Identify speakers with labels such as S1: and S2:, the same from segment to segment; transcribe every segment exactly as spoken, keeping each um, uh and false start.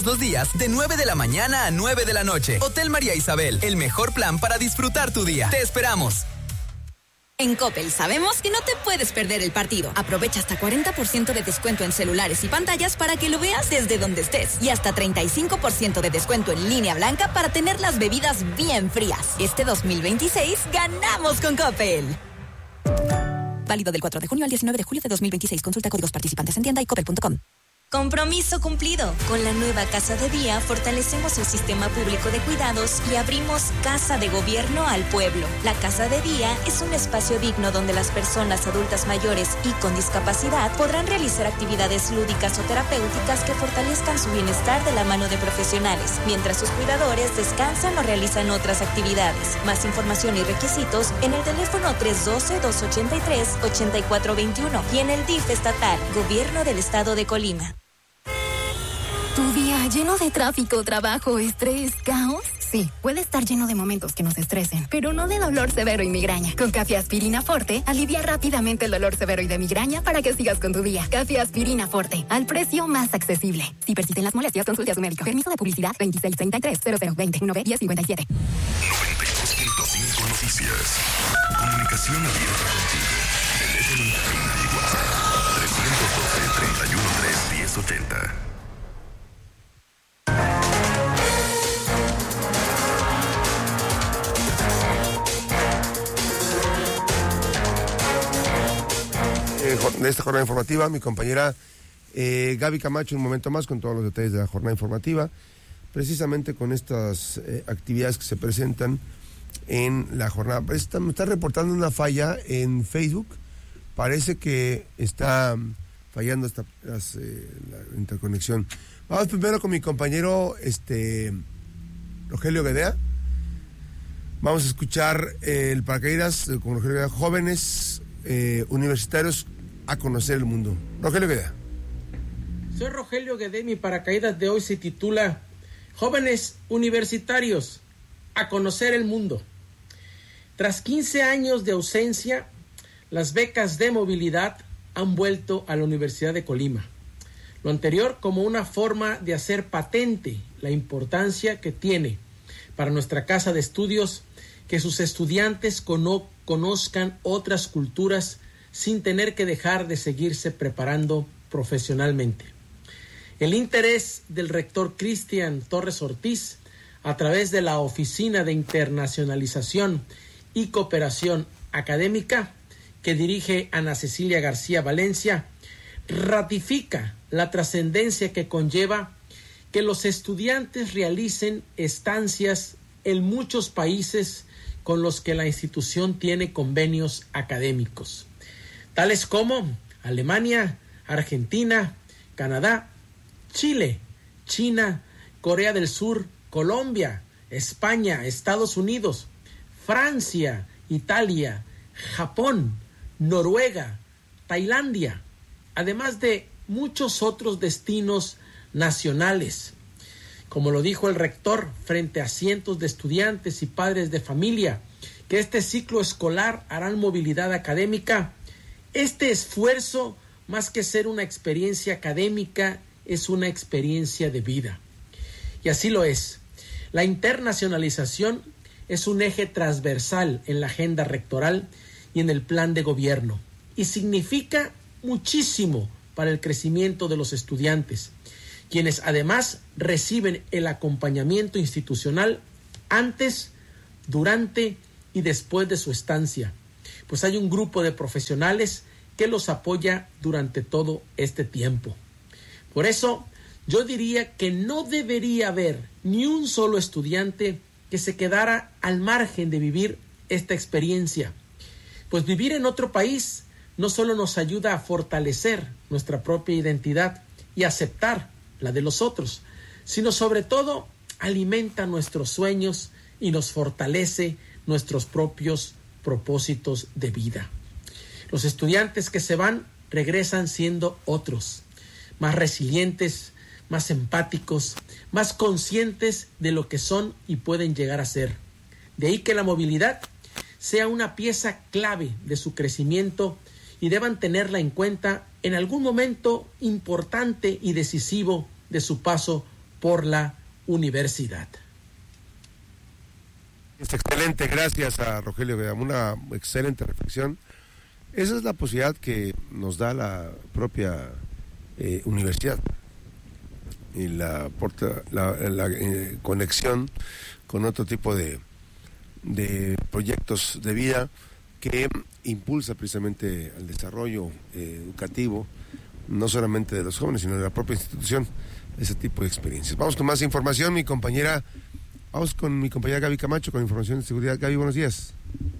S1: Dos días, de nueve de la mañana a nueve de la noche. Hotel María Isabel, el mejor plan para disfrutar tu día. Te esperamos.
S2: En Coppel sabemos que no te puedes perder el partido. Aprovecha hasta cuarenta por ciento de descuento en celulares y pantallas para que lo veas desde donde estés. Y hasta treinta y cinco por ciento de descuento en línea blanca para tener las bebidas bien frías. Este dos mil veintiséis, ganamos con Coppel. Válido del cuatro de junio al diecinueve de julio de dos mil veintiséis. Consulta códigos participantes en tienda y coppel punto com.
S3: Compromiso cumplido. Con la nueva Casa de Día fortalecemos el sistema público de cuidados y abrimos Casa de Gobierno al pueblo. La Casa de Día es un espacio digno donde las personas adultas mayores y con discapacidad podrán realizar actividades lúdicas o terapéuticas que fortalezcan su bienestar de la mano de profesionales, mientras sus cuidadores descansan o realizan otras actividades. Más información y requisitos en el teléfono tres uno dos, dos ocho tres, ocho cuatro dos uno y en el D I F estatal, Gobierno del Estado de Colima.
S4: ¿Tu día lleno de tráfico, trabajo, estrés, caos? Sí, puede estar lleno de momentos que nos estresen, pero no de dolor severo y migraña. Con Café Aspirina Forte, alivia rápidamente el dolor severo y de migraña para que sigas con tu día. Café Aspirina Forte, al precio más accesible. Si persisten las molestias, consulte a su médico. Permiso de publicidad veintiséis treinta y tres, cero cero veinte, uno B diez cincuenta y siete.
S5: noventa y dos punto cinco Noticias. Comunicación abierta contigo. Teléfono en cabina y WhatsApp. tres uno dos, tres uno tres, uno cero ocho cero.
S6: De esta jornada informativa, mi compañera eh, Gaby Camacho, un momento más con todos los detalles de la jornada informativa, precisamente con estas eh, actividades que se presentan en la jornada. Está, me está reportando una falla en Facebook, parece que está fallando esta, las, eh, la interconexión. Vamos primero con mi compañero este Rogelio Guedea. Vamos a escuchar eh, el paracaídas eh, con Rogelio Guedea, jóvenes eh, universitarios a conocer el mundo. Rogelio Guedea.
S7: Soy Rogelio Guedea, mi paracaídas de hoy se titula Jóvenes universitarios a conocer el mundo. Tras quince años de ausencia, las becas de movilidad han vuelto a la Universidad de Colima. Lo anterior como una forma de hacer patente la importancia que tiene para nuestra casa de estudios que sus estudiantes cono- conozcan otras culturas sin tener que dejar de seguirse preparando profesionalmente. El interés del rector Cristian Torres Ortiz, a través de la Oficina de Internacionalización y Cooperación Académica, que dirige Ana Cecilia García Valencia, ratifica la trascendencia que conlleva que los estudiantes realicen estancias en muchos países con los que la institución tiene convenios académicos, tales como Alemania, Argentina, Canadá, Chile, China, Corea del Sur, Colombia, España, Estados Unidos, Francia, Italia, Japón, Noruega, Tailandia, además de muchos otros destinos nacionales. Como lo dijo el rector frente a cientos de estudiantes y padres de familia que este ciclo escolar harán movilidad académica, este esfuerzo, más que ser una experiencia académica, es una experiencia de vida. Y así lo es. La internacionalización es un eje transversal en la agenda rectoral y en el plan de gobierno, y significa muchísimo para el crecimiento de los estudiantes, quienes además reciben el acompañamiento institucional antes, durante y después de su estancia, pues hay un grupo de profesionales que los apoya durante todo este tiempo. Por eso, yo diría que no debería haber ni un solo estudiante que se quedara al margen de vivir esta experiencia, pues vivir en otro país no solo nos ayuda a fortalecer nuestra propia identidad y aceptar la de los otros, sino sobre todo alimenta nuestros sueños y nos fortalece nuestros propios propósitos de vida. Los estudiantes que se van regresan siendo otros, más resilientes, más empáticos, más conscientes de lo que son y pueden llegar a ser. De ahí que la movilidad sea una pieza clave de su crecimiento y deban tenerla en cuenta en algún momento importante y decisivo de su paso por la universidad.
S6: Es excelente, gracias a Rogelio, una excelente reflexión. Esa es la posibilidad que nos da la propia eh, universidad y la, porta, la, la eh, conexión con otro tipo de, de proyectos de vida que impulsa precisamente el desarrollo eh, educativo, no solamente de los jóvenes, sino de la propia institución, ese tipo de experiencias. Vamos con más información, mi compañera, vamos con mi compañera Gaby Camacho con información de seguridad. Gaby, buenos días.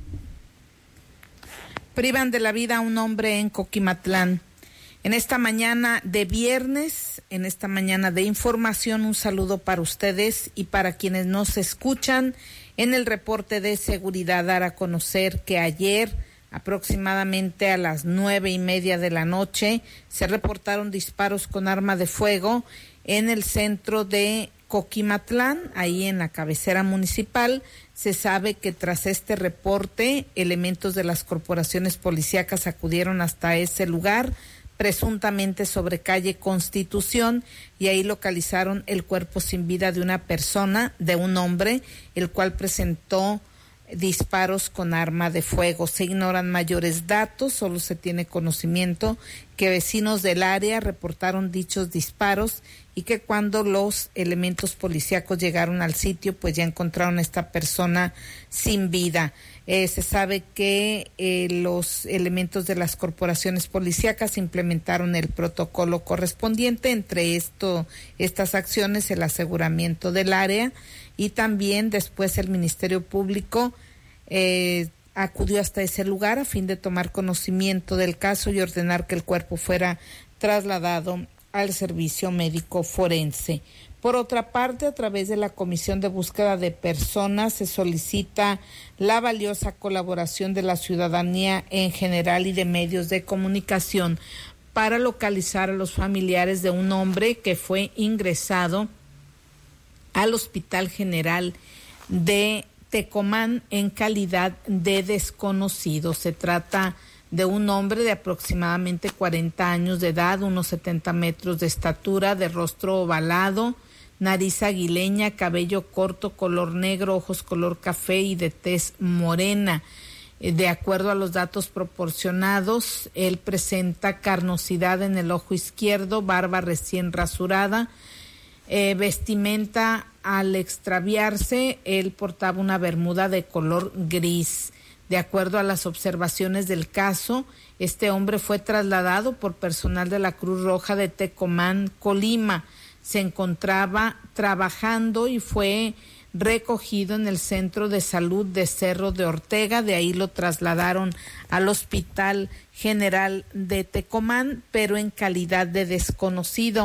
S8: Privan de la vida a un hombre en Coquimatlán. En esta mañana de viernes, en esta mañana de información, un saludo para ustedes y para quienes nos escuchan. En el reporte de seguridad, dar a conocer que ayer, aproximadamente a las nueve y media de la noche, se reportaron disparos con arma de fuego en el centro de Coquimatlán, ahí en la cabecera municipal. Se sabe que tras este reporte, elementos de las corporaciones policíacas acudieron hasta ese lugar, presuntamente sobre calle Constitución, y ahí localizaron el cuerpo sin vida de una persona, de un hombre, el cual presentó disparos con arma de fuego. Se ignoran mayores datos, solo se tiene conocimiento que vecinos del área reportaron dichos disparos y que cuando los elementos policíacos llegaron al sitio, pues ya encontraron a esta persona sin vida. Eh, se sabe que eh, los elementos de las corporaciones policíacas implementaron el protocolo correspondiente, entre esto, estas acciones, el aseguramiento del área, y también después el Ministerio Público eh, acudió hasta ese lugar a fin de tomar conocimiento del caso y ordenar que el cuerpo fuera trasladado al servicio médico forense. Por otra parte, a través de la Comisión de Búsqueda de Personas se solicita la valiosa colaboración de la ciudadanía en general y de medios de comunicación para localizar a los familiares de un hombre que fue ingresado al Hospital General de Tecomán en calidad de desconocido. Se trata de un hombre de aproximadamente cuarenta años de edad, unos setenta metros de estatura, de rostro ovalado, nariz aguileña, cabello corto, color negro, ojos color café y de tez morena. De acuerdo a los datos proporcionados, él presenta carnosidad en el ojo izquierdo, barba recién rasurada, eh, vestimenta al extraviarse, él portaba una bermuda de color gris. De acuerdo a las observaciones del caso, este hombre fue trasladado por personal de la Cruz Roja de Tecomán, Colima. Se encontraba trabajando y fue recogido en el Centro de Salud de Cerro de Ortega. De ahí lo trasladaron al Hospital General de Tecomán, pero en calidad de desconocido.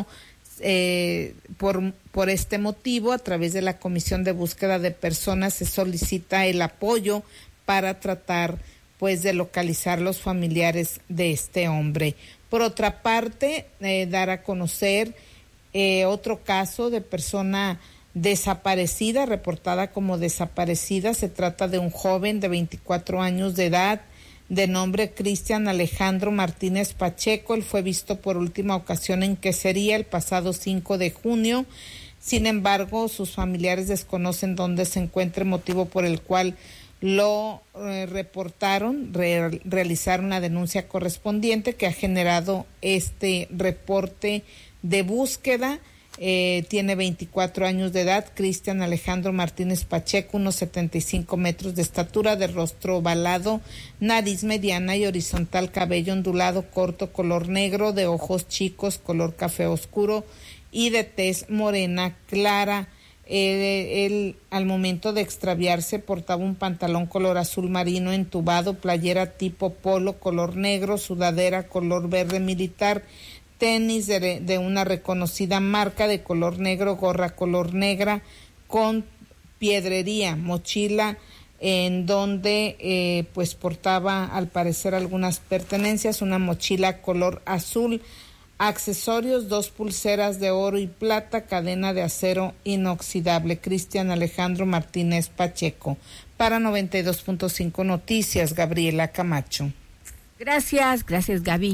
S8: Eh, por, por este motivo, a través de la Comisión de Búsqueda de Personas se solicita el apoyo para tratar pues de localizar los familiares de este hombre. Por otra parte, eh, dar a conocer eh, otro caso de persona desaparecida, reportada como desaparecida. Se trata de un joven de veinticuatro años de edad, de nombre Cristian Alejandro Martínez Pacheco. Él fue visto por última ocasión en Quesería el pasado cinco de junio. Sin embargo, sus familiares desconocen dónde se encuentra, motivo por el cual lo eh, reportaron, re, realizaron la denuncia correspondiente que ha generado este reporte de búsqueda. Eh, tiene veinticuatro años de edad, Cristian Alejandro Martínez Pacheco, unos setenta y cinco metros de estatura, de rostro ovalado, nariz mediana y horizontal, cabello ondulado corto, color negro, de ojos chicos, color café oscuro y de tez morena clara. Eh, él al momento de extraviarse portaba un pantalón color azul marino entubado, playera tipo polo color negro, sudadera color verde militar, tenis de, de una reconocida marca de color negro, gorra color negra con piedrería, mochila en donde eh, pues portaba al parecer algunas pertenencias, una mochila color azul, accesorios, dos pulseras de oro y plata, cadena de acero inoxidable. Cristian Alejandro Martínez Pacheco. Para noventa y dos punto cinco Noticias, Gabriela Camacho.
S9: Gracias, gracias Gaby.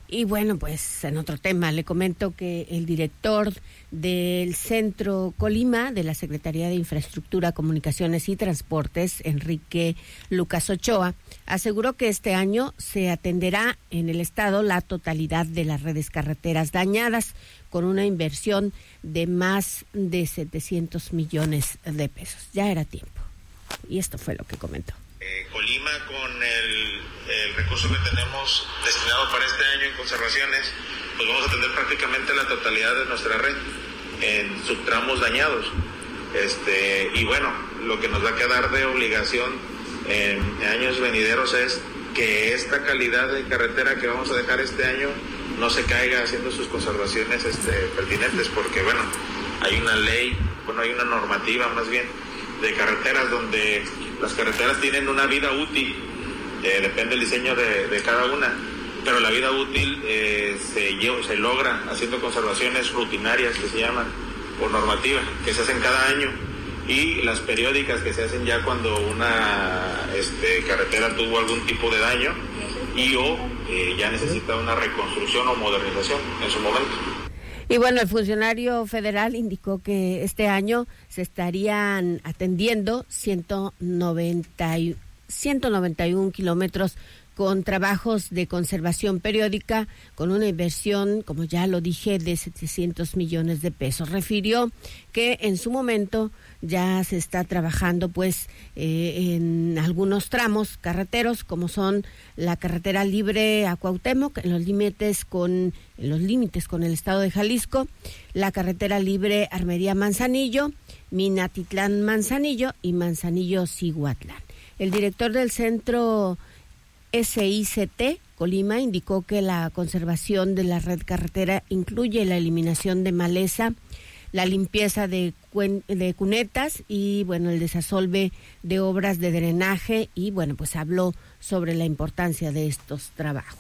S9: Y bueno, pues en otro tema le comento que el director del Centro Colima de la Secretaría de Infraestructura, Comunicaciones y Transportes, Enrique Lucas Ochoa, aseguró que este año se atenderá en el estado la totalidad de las redes carreteras dañadas con una inversión de más de setecientos millones de pesos. Ya era tiempo. Y esto fue lo que comentó.
S10: Eh, Colima, con el, el recurso que tenemos destinado para este año en conservaciones, pues vamos a atender prácticamente la totalidad de nuestra red en subtramos dañados. Este, y bueno, lo que nos va a quedar de obligación en años venideros es que esta calidad de carretera que vamos a dejar este año no se caiga haciendo sus conservaciones este, pertinentes, porque bueno, hay una ley, bueno, hay una normativa más bien de carreteras donde las carreteras tienen una vida útil, eh, depende del diseño de, de cada una, pero la vida útil eh, se, se logra haciendo conservaciones rutinarias que se llaman, por normativa, que se hacen cada año, y las periódicas que se hacen ya cuando una este, carretera tuvo algún tipo de daño y o eh, ya necesita una reconstrucción o modernización en su momento.
S9: Y bueno, el funcionario federal indicó que este año se estarían atendiendo ciento noventa y uno kilómetros con trabajos de conservación periódica, con una inversión, como ya lo dije, de setecientos millones de pesos. Refirió que en su momento ya se está trabajando pues eh, en algunos tramos carreteros, como son la carretera libre a Cuauhtémoc, en los límites con en los límites con el estado de Jalisco, la carretera libre Armería-Manzanillo, Minatitlán-Manzanillo y Manzanillo-Cihuatlán. El director del centro S I C T Colima indicó que la conservación de la red carretera incluye la eliminación de maleza, la limpieza de, cuen- de cunetas y bueno, el desasolve de obras de drenaje, y bueno, pues habló sobre la importancia de estos trabajos.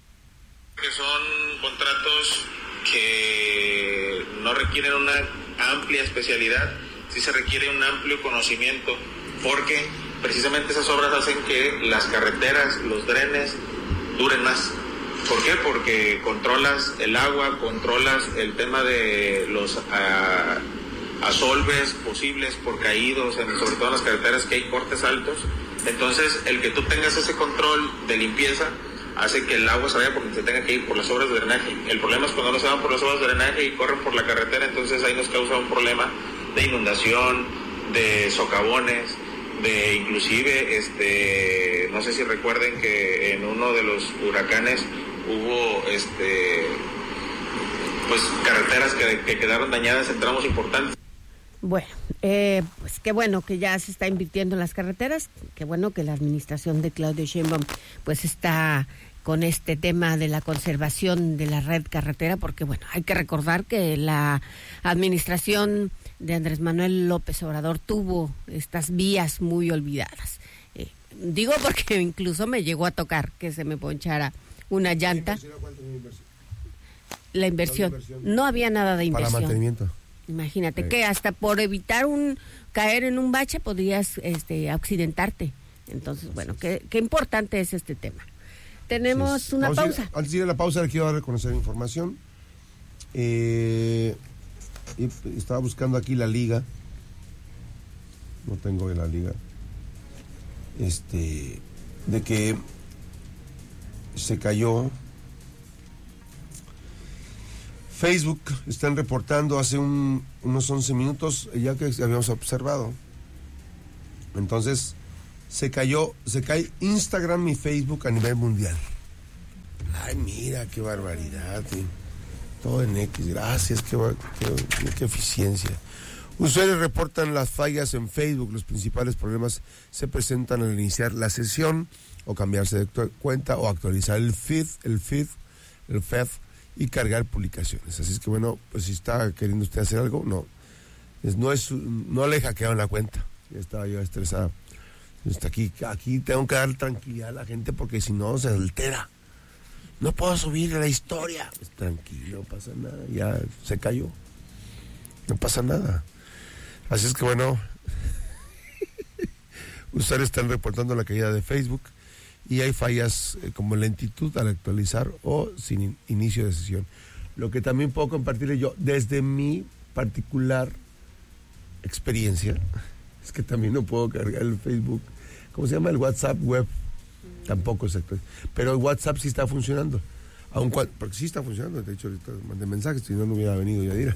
S10: Que son contratos que no requieren una amplia especialidad, sí se requiere un amplio conocimiento, porque precisamente esas obras hacen que las carreteras, los drenes, duren más. ¿Por qué? Porque controlas el agua, controlas el tema de los uh, asolves posibles por caídos, en, sobre todo en las carreteras que hay cortes altos. Entonces, el que tú tengas ese control de limpieza hace que el agua se vaya por donde se tenga que ir, por las obras de drenaje. El problema es cuando no se van por las obras de drenaje y corren por la carretera, entonces ahí nos causa un problema de inundación, de socavones, de inclusive, este, no sé si recuerden que en uno de los huracanes hubo, este, pues carreteras que, que quedaron dañadas en tramos importantes.
S9: Bueno, eh, pues qué bueno que ya se está invirtiendo en las carreteras, qué bueno que la administración de Claudio Sheinbaum pues está con este tema de la conservación de la red carretera, porque bueno, hay que recordar que la administración de Andrés Manuel López Obrador tuvo estas vías muy olvidadas. Eh, digo porque incluso me llegó a tocar que se me ponchara una llanta. La inversión, no había nada de inversión.
S6: Para mantenimiento.
S9: Imagínate
S6: sí.
S9: que hasta por evitar un caer en un bache podrías este, accidentarte. Entonces, bueno, qué, qué importante es este tema. Tenemos sí, una pausa.
S6: Ir, antes de ir a la pausa, le quiero dar a conocer información. Eh, estaba buscando aquí la liga. No tengo la liga. Este, de que se cayó. Facebook están reportando hace un, unos once minutos, ya que habíamos observado. Entonces, se cayó, se cae Instagram y Facebook a nivel mundial. Ay, mira, qué barbaridad. Tío. Todo en X, gracias, qué, qué, qué eficiencia. Usuarios reportan las fallas en Facebook. Los principales problemas se presentan al iniciar la sesión o cambiarse de cuenta o actualizar el feed, el feed, el feed y cargar publicaciones. Así es que bueno, pues si está queriendo usted hacer algo, no. Es, no es no le hackearon la cuenta. Ya estaba yo estresado. Está aquí, aquí tengo que dar tranquilidad a la gente porque si no se altera. No puedo subir la historia. Pues tranquilo, no pasa nada. Ya se cayó. No pasa nada. Así es que bueno, usuarios están reportando la caída de Facebook y hay fallas eh, como lentitud al actualizar o sin in- inicio de sesión. Lo que también puedo compartirle yo, desde mi particular experiencia, es que también no puedo cargar el Facebook, ¿cómo se llama? El WhatsApp web, tampoco exacto, pero el WhatsApp sí está funcionando, aun cuando, porque sí está funcionando, de hecho ahorita mandé mensajes, si no, no hubiera venido Yadira.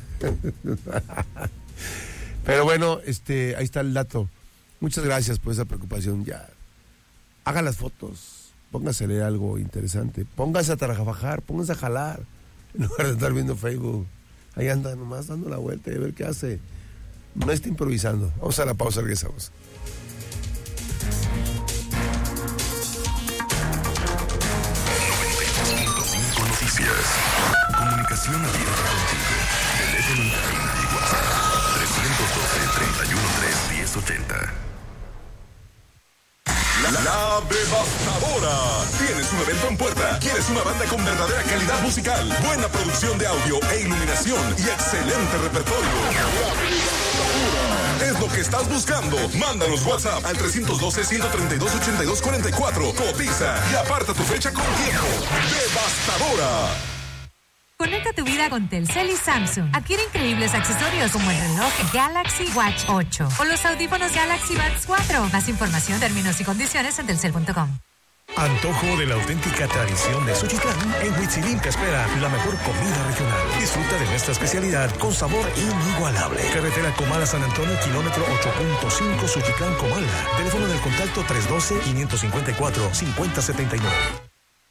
S6: Pero bueno, este, ahí está el dato. Muchas gracias por esa preocupación. Ya, haga las fotos, póngase a leer algo interesante, póngase a trabajar, póngase a jalar, en lugar de estar viendo Facebook. Ahí anda nomás dando la vuelta y a ver qué hace. No está improvisando. Vamos a la pausa, regresamos.
S5: noventa y dos punto cinco Noticias. Comunicación abierta contigo. Teléfono en cabina y WhatsApp. trescientos doce, treinta y uno tres, diez ochenta.
S11: La, la Devastadora. Tienes un evento en puerta. ¿Quieres una banda con verdadera calidad musical, buena producción de audio e iluminación y excelente repertorio? Es lo que estás buscando. Mándanos WhatsApp al trescientos doce, ciento treinta y dos, ochenta y dos cuarenta y cuatro. Cotiza y aparta tu fecha con tiempo. Devastadora.
S12: Conecta tu vida con Telcel y Samsung. Adquiere increíbles accesorios como el reloj Galaxy Watch ocho o los audífonos Galaxy Buds cuatro. Más información, términos y condiciones en telcel punto com.
S13: Antojo de la auténtica tradición de Xochitlán. En Huitzilín te espera la mejor comida regional. Disfruta de nuestra especialidad con sabor inigualable. Carretera Comala San Antonio, kilómetro ocho punto cinco, Xochitlán, Comala. Teléfono del contacto tres uno dos, cinco cinco cuatro, cinco cero siete nueve.